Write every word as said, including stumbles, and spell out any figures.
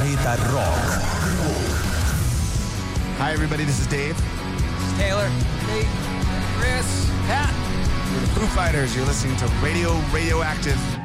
Planeta Rock. Hi, everybody. This is Dave. Taylor. Nate. Chris. Pat. We're the Foo Fighters. You're listening to Radio Radioactive.